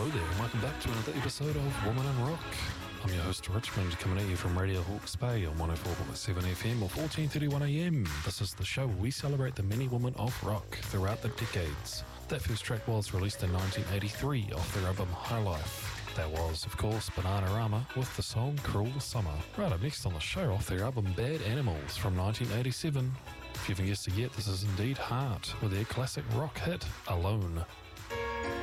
Hello there, and welcome back to another episode of Woman in Rock. I'm your host, Richmond, coming at you from Radio Hawke's Bay on 104.7 FM or 1431am. This is the show where we celebrate the many women of rock throughout the decades. That first track was released in 1983 off their album High Life. That was, of course, Bananarama with the song Cruel Summer. Right up next on the show, off their album Bad Animals from 1987. If you haven't guessed it yet, this is indeed Heart with their classic rock hit, Alone.